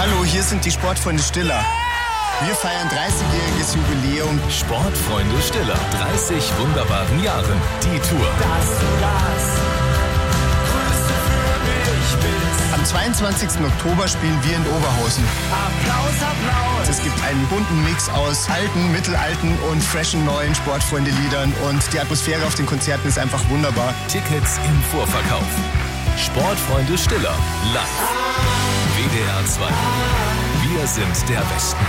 Hallo, hier sind die Sportfreunde Stiller. Wir feiern 30-jähriges Jubiläum. Sportfreunde Stiller, 30 wunderbaren Jahren. Die Tour. Dass du das Größte für mich bist. Am 22. Oktober spielen wir in Oberhausen. Applaus, Applaus. Es gibt einen bunten Mix aus alten, mittelalten und freshen neuen Sportfreunde-Liedern. Und die Atmosphäre auf den Konzerten ist einfach wunderbar. Tickets im Vorverkauf. Sportfreunde Stiller, live. WDR 2. Wir sind der Westen.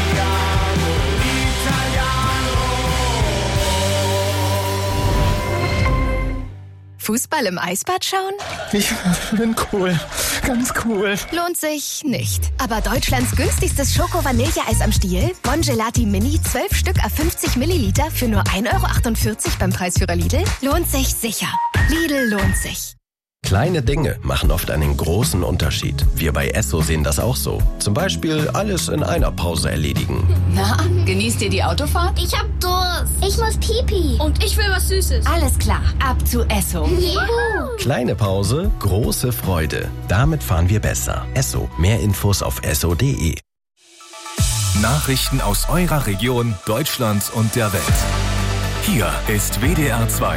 Fußball im Eisbad schauen? Ich bin cool. Ganz cool. Lohnt sich nicht. Aber Deutschlands günstigstes Schoko-Vanille-Eis am Stiel? Bon Gelati Mini, 12 Stück auf 50 Milliliter für nur 1,48 € beim Preisführer Lidl? Lohnt sich sicher. Lidl lohnt sich. Kleine Dinge machen oft einen großen Unterschied. Wir bei Esso sehen das auch so. Zum Beispiel alles in einer Pause erledigen. Na, genießt ihr die Autofahrt? Ich hab Durst. Ich muss Pipi. Und ich will was Süßes. Alles klar, ab zu Esso. Juhu. Kleine Pause, große Freude. Damit fahren wir besser. Esso. Mehr Infos auf esso.de. Nachrichten aus eurer Region, Deutschland und der Welt. Hier ist WDR 2.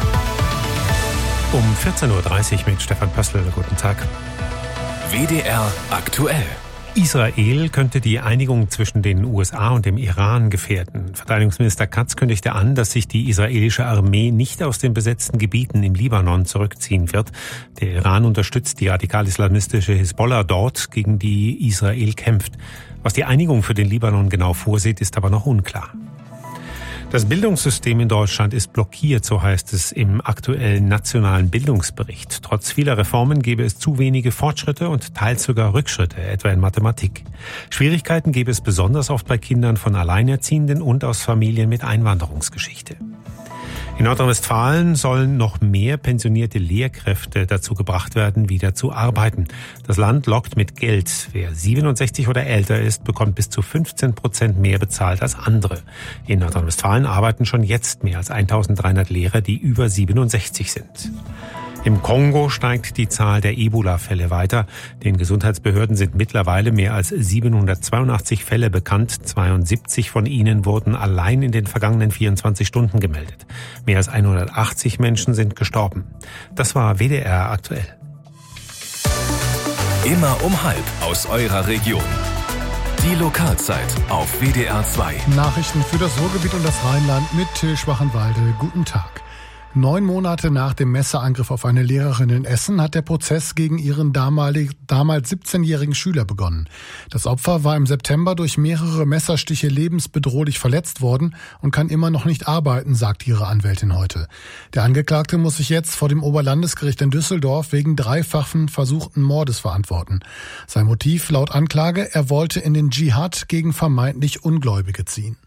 Um 14.30 Uhr mit Stefan Pössl. Guten Tag. WDR aktuell. Israel könnte die Einigung zwischen den USA und dem Iran gefährden. Verteidigungsminister Katz kündigte an, dass sich die israelische Armee nicht aus den besetzten Gebieten im Libanon zurückziehen wird. Der Iran unterstützt die radikal-islamistische Hisbollah dort, gegen die Israel kämpft. Was die Einigung für den Libanon genau vorsieht, ist aber noch unklar. Das Bildungssystem in Deutschland ist blockiert, so heißt es im aktuellen nationalen Bildungsbericht. Trotz vieler Reformen gäbe es zu wenige Fortschritte und teils sogar Rückschritte, etwa in Mathematik. Schwierigkeiten gäbe es besonders oft bei Kindern von Alleinerziehenden und aus Familien mit Einwanderungsgeschichte. In Nordrhein-Westfalen sollen noch mehr pensionierte Lehrkräfte dazu gebracht werden, wieder zu arbeiten. Das Land lockt mit Geld. Wer 67 oder älter ist, bekommt bis zu 15% mehr bezahlt als andere. In Nordrhein-Westfalen arbeiten schon jetzt mehr als 1300 Lehrer, die über 67 sind. Im Kongo steigt die Zahl der Ebola-Fälle weiter. Den Gesundheitsbehörden sind mittlerweile mehr als 782 Fälle bekannt. 72 von ihnen wurden allein in den vergangenen 24 Stunden gemeldet. Mehr als 180 Menschen sind gestorben. Das war WDR aktuell. Immer um 12 aus eurer Region. Die Lokalzeit auf WDR 2. Nachrichten für das Ruhrgebiet und das Rheinland mit Till Schwachenwalde. Guten Tag. 9 Monate nach dem Messerangriff auf eine Lehrerin in Essen hat der Prozess gegen ihren damals 17-jährigen Schüler begonnen. Das Opfer war im September durch mehrere Messerstiche lebensbedrohlich verletzt worden und kann immer noch nicht arbeiten, sagt ihre Anwältin heute. Der Angeklagte muss sich jetzt vor dem Oberlandesgericht in Düsseldorf wegen dreifachen versuchten Mordes verantworten. Sein Motiv laut Anklage, er wollte in den Dschihad gegen vermeintlich Ungläubige ziehen.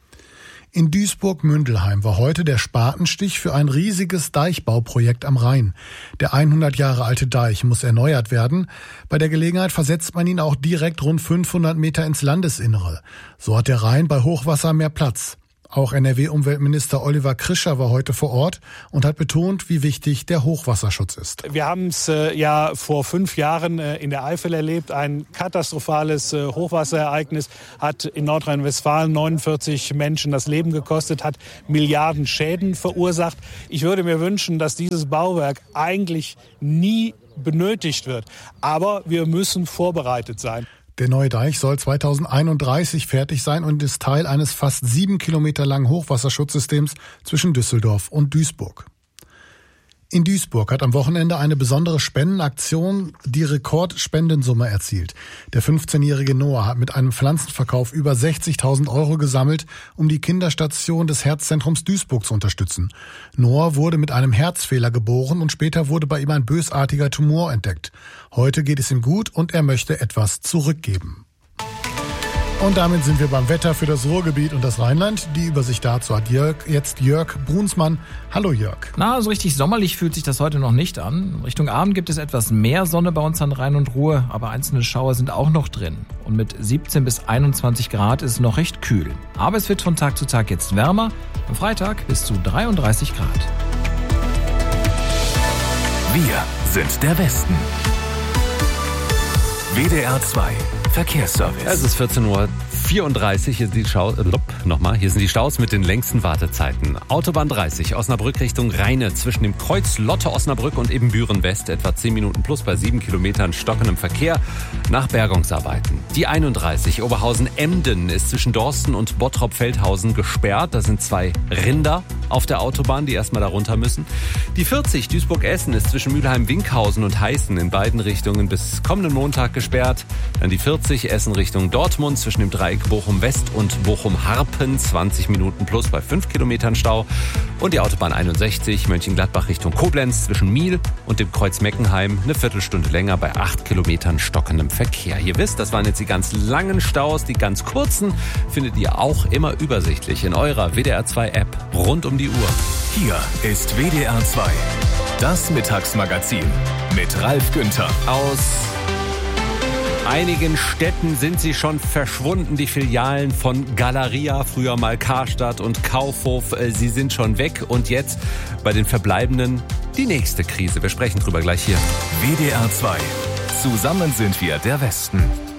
In Duisburg-Mündelheim war heute der Spatenstich für ein riesiges Deichbauprojekt am Rhein. Der 100 Jahre alte Deich muss erneuert werden. Bei der Gelegenheit versetzt man ihn auch direkt rund 500 Meter ins Landesinnere. So hat der Rhein bei Hochwasser mehr Platz. Auch NRW-Umweltminister Oliver Krischer war heute vor Ort und hat betont, wie wichtig der Hochwasserschutz ist. Wir haben es ja vor 5 Jahren in der Eifel erlebt. Ein katastrophales Hochwasserereignis hat in Nordrhein-Westfalen 49 Menschen das Leben gekostet, hat Milliarden Schäden verursacht. Ich würde mir wünschen, dass dieses Bauwerk eigentlich nie benötigt wird. Aber wir müssen vorbereitet sein. Der neue Deich soll 2031 fertig sein und ist Teil eines fast 7 Kilometer langen Hochwasserschutzsystems zwischen Düsseldorf und Duisburg. In Duisburg hat am Wochenende eine besondere Spendenaktion die Rekordspendensumme erzielt. Der 15-jährige Noah hat mit einem Pflanzenverkauf über 60.000 € gesammelt, um die Kinderstation des Herzzentrums Duisburg zu unterstützen. Noah wurde mit einem Herzfehler geboren und später wurde bei ihm ein bösartiger Tumor entdeckt. Heute geht es ihm gut und er möchte etwas zurückgeben. Und damit sind wir beim Wetter für das Ruhrgebiet und das Rheinland. Die Übersicht dazu hat jetzt Jörg Brunsmann. Hallo Jörg. Na, so richtig sommerlich fühlt sich das heute noch nicht an. Richtung Abend gibt es etwas mehr Sonne bei uns an Rhein und Ruhr, aber einzelne Schauer sind auch noch drin. Und mit 17 bis 21 Grad ist es noch recht kühl. Aber es wird von Tag zu Tag jetzt wärmer. Am Freitag bis zu 33 Grad. Wir sind der Westen. WDR 2. Verkehrsservice. Es ist 14:34 Uhr. Hier sind die hier sind die Staus mit den längsten Wartezeiten. Autobahn 30, Osnabrück Richtung Rheine, zwischen dem Kreuz Lotte Osnabrück und Ebenbüren West, etwa 10 Minuten plus bei 7 Kilometern stockendem Verkehr nach Bergungsarbeiten. Die 31, Oberhausen-Emden, ist zwischen Dorsten und Bottrop-Feldhausen gesperrt. Da sind 2 Rinder auf der Autobahn, die erstmal da runter müssen. Die 40, Duisburg-Essen, ist zwischen Mülheim-Winkhausen und Heißen in beiden Richtungen bis kommenden Montag gesperrt. Dann die 40, Essen Richtung Dortmund, zwischen dem Dreieck Bochum-West und Bochum-Harpen, 20 Minuten plus bei 5 Kilometern Stau. Und die Autobahn 61, Mönchengladbach Richtung Koblenz, zwischen Miel und dem Kreuz Meckenheim, eine Viertelstunde länger bei 8 Kilometern stockendem Verkehr. Ihr wisst, das waren jetzt die ganz langen Staus. Die ganz kurzen findet ihr auch immer übersichtlich in eurer WDR 2 App rund um die Uhr. Hier ist WDR 2, das Mittagsmagazin mit Ralf Günther. Aus einigen Städten sind sie schon verschwunden, die Filialen von Galeria, früher mal Karstadt und Kaufhof. Sie sind schon weg und jetzt bei den Verbleibenden die nächste Krise. Wir sprechen drüber gleich hier. WDR 2, zusammen sind wir der Westen.